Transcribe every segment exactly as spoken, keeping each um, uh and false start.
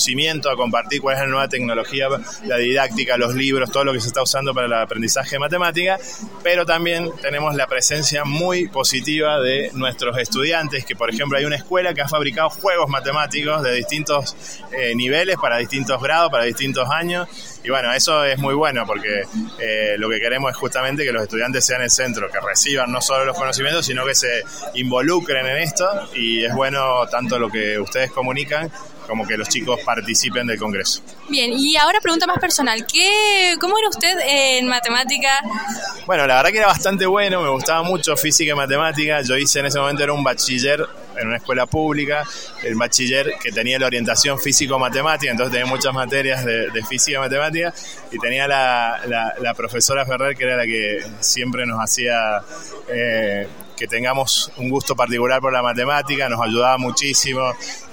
conocimiento, a compartir cuál es la nueva tecnología, la didáctica, los libros, todo lo que se está usando para el aprendizaje de matemática, pero también tenemos la presencia muy positiva de nuestros estudiantes, que por ejemplo hay una escuela que ha fabricado juegos matemáticos de distintos eh, niveles, para distintos grados, para distintos años, y bueno, eso es muy bueno porque eh, lo que queremos es justamente que los estudiantes sean el centro, que reciban no solo los conocimientos, sino que se involucren en esto, y es bueno tanto lo que ustedes comunican como que los chicos participen del congreso. Bien, y ahora pregunta más personal, ¿qué, ¿cómo era usted en matemática? Bueno, la verdad que era bastante bueno, me gustaba mucho física y matemática. Yo hice en ese momento, era un bachiller en una escuela pública, el bachiller que tenía la orientación físico-matemática, entonces tenía muchas materias de, de física y matemática, y tenía la, la, la profesora Ferrer, que era la que siempre nos hacía eh, que tengamos un gusto particular por la matemática, nos ayudaba muchísimo,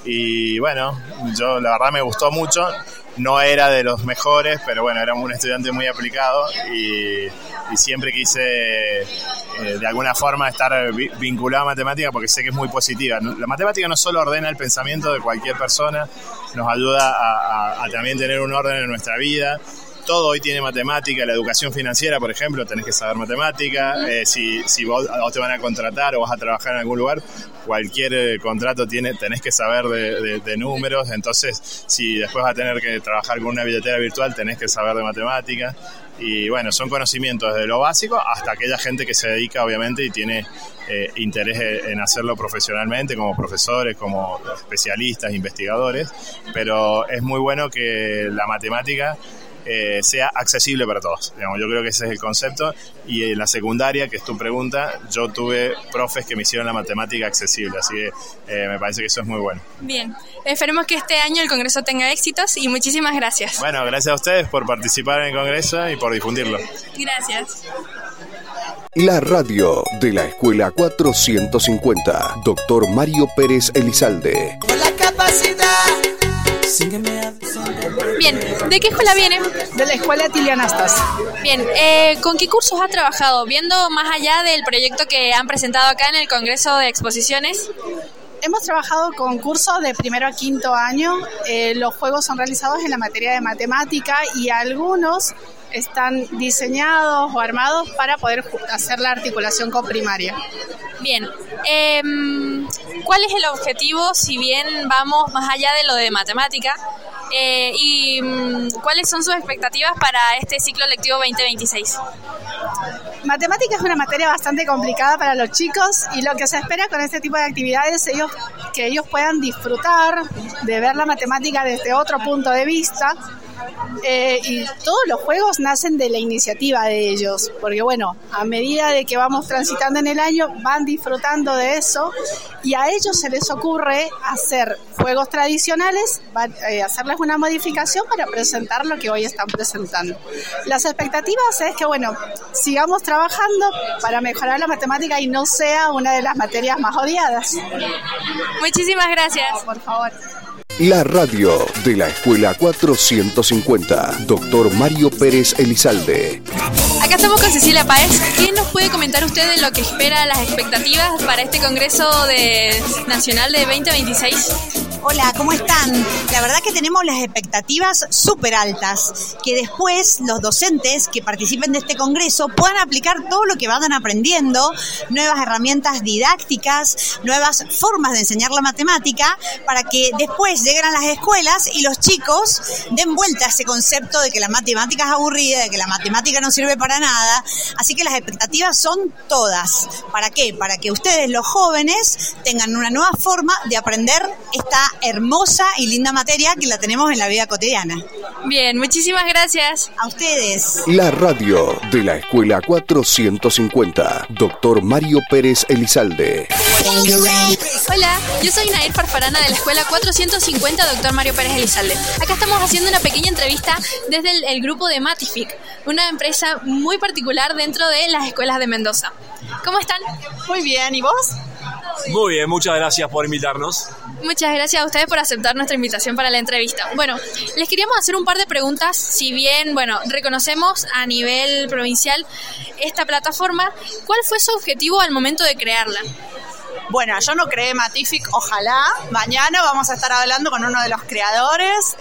y bueno, yo la verdad me gustó mucho. No era de los mejores, pero bueno, era un estudiante muy aplicado, y, y siempre quise eh, de alguna forma estar vi- vinculado a matemática, porque sé que es muy positiva. La matemática no solo ordena el pensamiento de cualquier persona, nos ayuda a, a, a también tener un orden en nuestra vida. Todo hoy tiene matemática, la educación financiera, por ejemplo, tenés que saber matemática, eh, si, si vos, vos te van a contratar o vas a trabajar en algún lugar, cualquier eh, contrato tiene, tenés que saber de, de, de números, entonces si después vas a tener que trabajar con una billetera virtual, tenés que saber de matemática, y bueno, son conocimientos desde lo básico hasta aquella gente que se dedica obviamente y tiene eh, interés en hacerlo profesionalmente, como profesores, como especialistas, investigadores, pero es muy bueno que la matemática Eh, sea accesible para todos. Digamos, yo creo que ese es el concepto, y en la secundaria, que es tu pregunta, yo tuve profes que me hicieron la matemática accesible, así que eh, me parece que eso es muy bueno. Bien, esperemos que este año el Congreso tenga éxitos, y muchísimas gracias. Bueno, gracias a ustedes por participar en el Congreso y por difundirlo. Gracias. La radio de la Escuela cuatrocientos cincuenta, doctor Mario Pérez Elizalde. Con la capacidad. Bien, ¿de qué escuela viene? De la escuela Tilianastas. Bien, eh, ¿con qué cursos ha trabajado? Viendo más allá del proyecto que han presentado acá en el Congreso de Exposiciones. Hemos trabajado con cursos de primero a quinto año. Eh, los juegos son realizados en la materia de matemática, y algunos están diseñados o armados para poder hacer la articulación con primaria. Bien, eh, ¿cuál es el objetivo, si bien vamos más allá de lo de matemática? Eh, ¿Y um, cuáles son sus expectativas para este ciclo lectivo veinte veintiséis? Matemática es una materia bastante complicada para los chicos, y lo que se espera con este tipo de actividades es ellos, que ellos puedan disfrutar de ver la matemática desde otro punto de vista. Eh, y todos los juegos nacen de la iniciativa de ellos, porque bueno, a medida de que vamos transitando en el año, van disfrutando de eso, y a ellos se les ocurre hacer juegos tradicionales, van, eh, hacerles una modificación para presentar lo que hoy están presentando. Las expectativas es que bueno, sigamos trabajando para mejorar la matemática y no sea una de las materias más odiadas. Muchísimas gracias. No, por favor. La radio de la Escuela cuatrocientos cincuenta, doctor Mario Pérez Elizalde. Acá estamos con Cecilia Páez. ¿Qué nos puede comentar usted de lo que espera, las expectativas para este Congreso de Nacional de veinte veintiséis? Hola, ¿cómo están? La verdad que tenemos las expectativas súper altas, que después los docentes que participen de este congreso puedan aplicar todo lo que vayan aprendiendo, nuevas herramientas didácticas, nuevas formas de enseñar la matemática, para que después lleguen a las escuelas y los chicos den vuelta a ese concepto de que la matemática es aburrida, de que la matemática no sirve para nada. Así que las expectativas son todas. ¿Para qué? Para que ustedes, los jóvenes, tengan una nueva forma de aprender esta hermosa y linda materia que la tenemos en la vida cotidiana. Bien, muchísimas gracias. A ustedes. La radio de la Escuela cuatrocientos cincuenta, doctor Mario Pérez Elizalde. Hola, yo soy Nair Farfarana de la Escuela cuatrocientos cincuenta, doctor Mario Pérez Elizalde. Acá estamos haciendo una pequeña entrevista desde el, el grupo de Matific, una empresa muy particular dentro de las escuelas de Mendoza. ¿Cómo están? Muy bien, ¿y vos? Muy bien, muchas gracias por invitarnos. Muchas gracias a ustedes por aceptar nuestra invitación para la entrevista. Bueno, les queríamos hacer un par de preguntas. Si bien, bueno, reconocemos a nivel provincial esta plataforma, ¿cuál fue su objetivo al momento de crearla? Bueno, yo no creé Matific, ojalá. Mañana vamos a estar hablando con uno de los creadores.